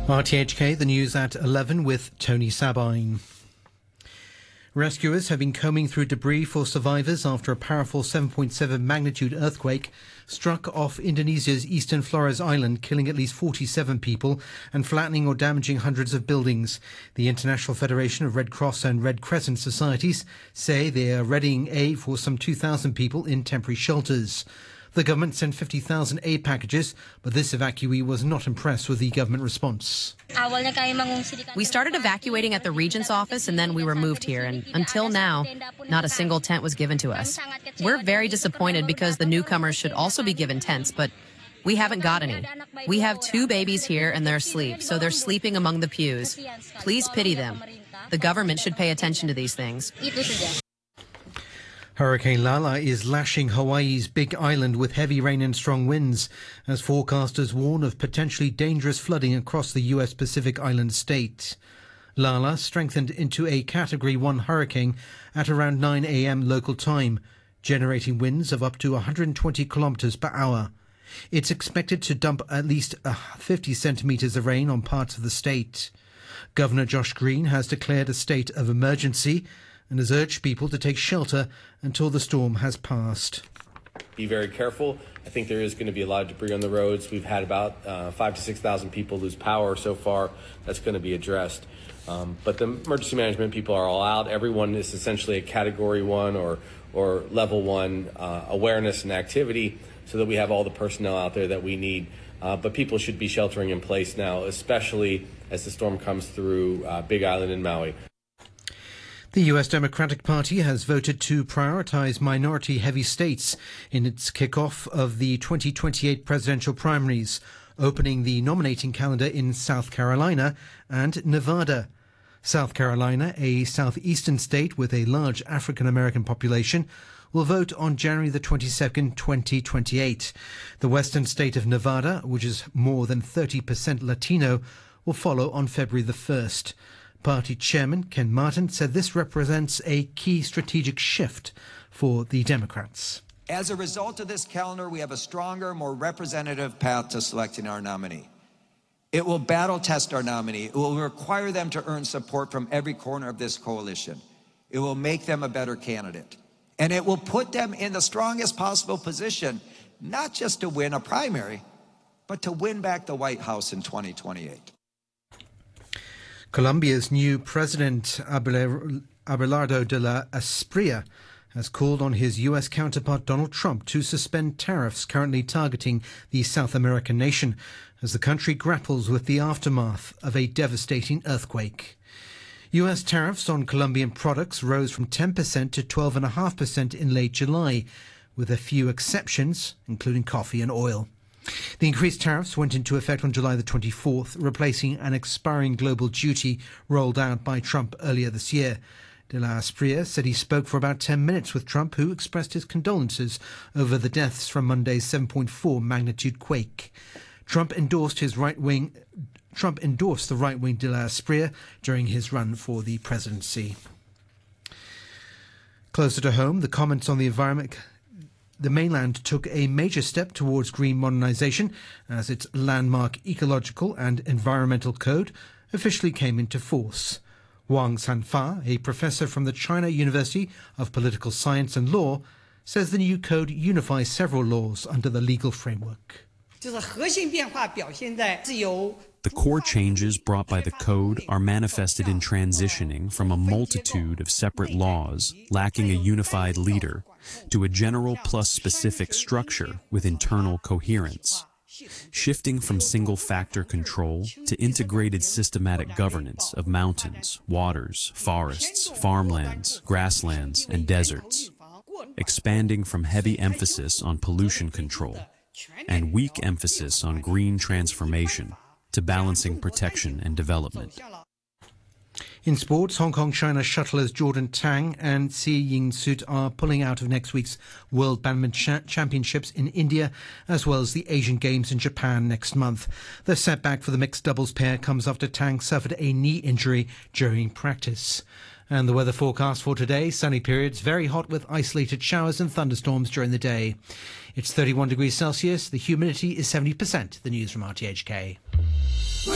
RTHK, the news at 11 with Tony Sabine. Rescuers have been combing through debris for survivors after a powerful 7.7 magnitude earthquake struck off Indonesia's eastern Flores Island, killing at least 47 people and flattening or damaging hundreds of buildings. The International Federation of Red Cross and Red Crescent Societies say they are readying aid for some 2,000 people in temporary shelters. The government sent 50,000 aid packages, but this evacuee was not impressed with the government response. We started evacuating at the Regent's office and then we were moved here, and until now, not a single tent was given to us. We're very disappointed because the newcomers should also be given tents, but we haven't got any. We have 2 babies here and they're asleep, so they're sleeping among the pews. Please pity them. The government should pay attention to these things. Hurricane Lala is lashing Hawaii's Big Island with heavy rain and strong winds, as forecasters warn of potentially dangerous flooding across the U.S. Pacific Island state. Lala strengthened into a Category 1 hurricane at around 9 a.m. local time, generating winds of up to 120 kilometers per hour. It's expected to dump at least 50 centimeters of rain on parts of the state. Governor Josh Green has declared a state of emergency and has urged people to take shelter until the storm has passed. Be very careful. I think there is going to be a lot of debris on the roads. We've had about 5,000 to 6,000 people lose power so far. That's going to be addressed. But the emergency management people are all out. Everyone is essentially a Category 1 or Level 1 awareness and activity, so that we have all the personnel out there that we need. But people should be sheltering in place now, especially as the storm comes through Big Island and Maui. The U.S. Democratic Party has voted to prioritize minority-heavy states in its kickoff of the 2028 presidential primaries, opening the nominating calendar in South Carolina and Nevada. South Carolina, a southeastern state with a large African-American population, will vote on January the 22nd, 2028. The western state of Nevada, which is more than 30% Latino, will follow on February the 1st. Party chairman Ken Martin said this represents a key strategic shift for the Democrats. As a result of this calendar, we have a stronger, more representative path to selecting our nominee. It will battle test our nominee. It will require them to earn support from every corner of this coalition. It will make them a better candidate. And it will put them in the strongest possible position, not just to win a primary, but to win back the White House in 2028. Colombia's new president, Abelardo de la Espriella, has called on his U.S. counterpart Donald Trump to suspend tariffs currently targeting the South American nation as the country grapples with the aftermath of a devastating earthquake. U.S. tariffs on Colombian products rose from 10% to 12.5% in late July, with a few exceptions, including coffee and oil. The increased tariffs went into effect on July the 24th, replacing an expiring global duty rolled out by Trump earlier this year. De la Espriella said he spoke for about 10 minutes with Trump, who expressed his condolences over the deaths from Monday's 7.4 magnitude quake. Trump endorsed the right-wing De la Espriella during his run for the presidency. Closer to home, the comments on the environment. The mainland took a major step towards green modernization as its landmark ecological and environmental code officially came into force. Wang Sanfa, a professor from the China University of Political Science and Law, says the new code unifies several laws under the legal framework. The core changes brought by the code are manifested in transitioning from a multitude of separate laws lacking a unified leader to a general plus specific structure with internal coherence, shifting from single-factor control to integrated systematic governance of mountains, waters, forests, farmlands, grasslands, and deserts, expanding from heavy emphasis on pollution control and weak emphasis on green transformation to balancing protection and development. In sports, Hong Kong-China shuttlers Jordan Tang and Xie Ying-Sut are pulling out of next week's World Badminton Championships in India, as well as the Asian Games in Japan next month. The setback for the mixed doubles pair comes after Tang suffered a knee injury during practice. And the weather forecast for today, sunny periods, very hot with isolated showers and thunderstorms during the day. It's 31 degrees Celsius, the humidity is 70%. The news from RTHK.